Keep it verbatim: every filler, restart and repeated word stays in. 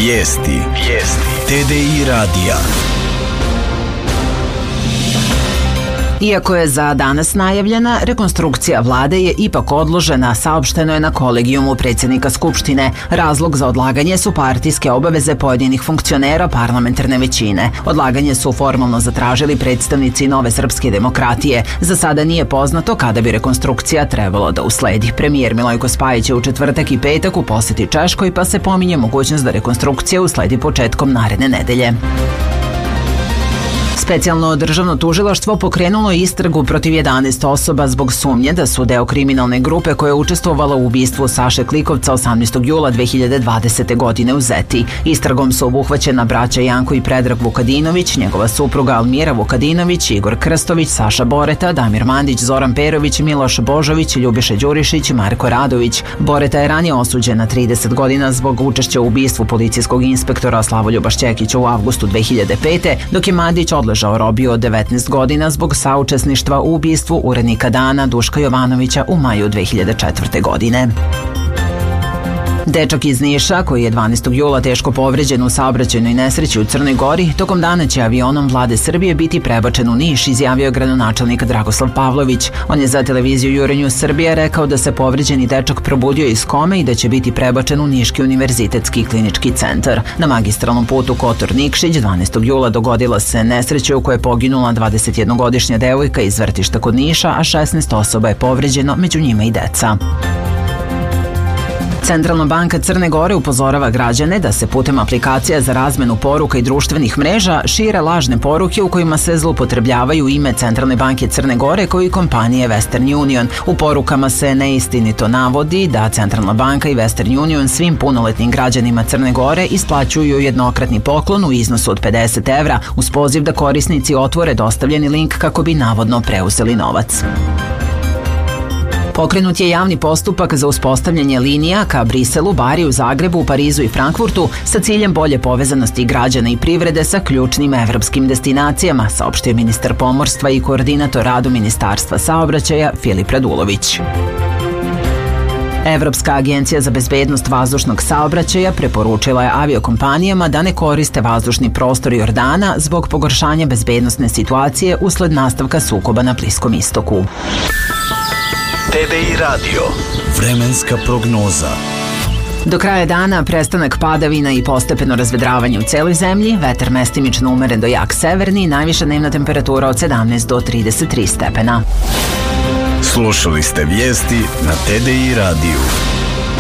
Vijesti. Vijesti. T D I radija. Iako je za danas najavljena, rekonstrukcija vlade je ipak odložena, saopšteno je na kolegijumu predsjednika Skupštine. Razlog za odlaganje su partijske obaveze pojedinih funkcionera parlamentarne većine. Odlaganje su formalno zatražili predstavnici Nove srpske demokratije. Za sada nije poznato kada bi rekonstrukcija trebalo da usledi. Premijer Milojko Spajić je u četvrtak i petak u posjeti Češkoj, pa se pominje mogućnost da rekonstrukcija usledi početkom naredne nedelje. Specijalno državno tužilaštvo pokrenulo je istragu protiv jedanaest osoba zbog sumnje da su deo kriminalne grupe koja je učestvovala u ubistvu Saše Klikovca osamnaestog jula dve hiljade dvadesete. godine u Zeti. Istragom su obuhvaćena braća Janko i Predrag Vukadinović, njegova supruga Almira Vukadinović, Igor Krstović, Saša Boreta, Damir Mandić, Zoran Perović, Miloš Božović, Ljubiša Đurišić i Marko Radović. Boreta je ranije osuđen na trideset godina zbog učešća u ubistvu policijskog inspektora Slavoljuba Šćekića u avgustu dve hiljade pete. dok je Mandić odležao robio od devetnaest godina zbog saučesništva u ubistvu urednika Dana Duška Jovanovića u maju dve hiljade četvrte. godine. Dečak iz Niša, koji je dvanaestog jula teško povređen u saobraćajnoj nesreći u Crnoj Gori, tokom dana će avionom vlade Srbije biti prebačen u Niš, izjavio je gradonačelnik Dragoslav Pavlović. On je za televiziju Euronews Srbije rekao da se povređeni dečak probudio iz kome i da će biti prebačen u Niški univerzitetski klinički centar. Na magistralnom putu Kotor-Nikšić dvanaestog jula dogodila se nesreća u kojoj je poginula dvadesetjednogodišnja devojka iz Vrtišta kod Niša, a šesnaest osoba je povređeno, među njima i deca. Centralna banka Crne Gore upozorava građane da se putem aplikacija za razmenu poruka i društvenih mreža šire lažne poruke u kojima se zloupotrebljavaju ime Centralne banke Crne Gore kao i kompanije Western Union. U porukama se neistinito navodi da Centralna banka i Western Union svim punoletnim građanima Crne Gore isplaćuju jednokratni poklon u iznosu od pedeset evra uz poziv da korisnici otvore dostavljeni link kako bi navodno preuzeli novac. Pokrenut je javni postupak za uspostavljanje linija ka Briselu, Bariju, Zagrebu, Parizu i Frankfurtu sa ciljem bolje povezanosti građana i privrede sa ključnim evropskim destinacijama, saopštio ministar pomorstva i koordinator radu Ministarstva saobraćaja Filip Radulović. Evropska agencija za bezbednost vazdušnog saobraćaja preporučila je aviokompanijama da ne koriste vazdušni prostor Jordana zbog pogoršanja bezbednosne situacije usled nastavka sukoba na Bliskom istoku. T D I radio. Vremenska prognoza. Do kraja dana prestanak padavina i postepeno razvedravanje u celoj zemlji, vetar mestimično umeren do jak severni, najviša dnevna temperatura od sedamnaest do trideset tri stepena. Slušali ste vijesti na T D I radiju.